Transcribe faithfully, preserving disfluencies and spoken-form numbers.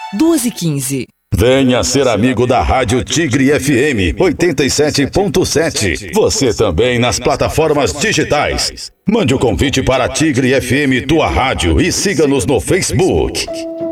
duas e quinze. Venha ser amigo da Rádio Tigre F M oitenta e sete ponto sete. Você também nas plataformas digitais. Mande o convite para Tigre F M, tua rádio, e siga-nos no Facebook.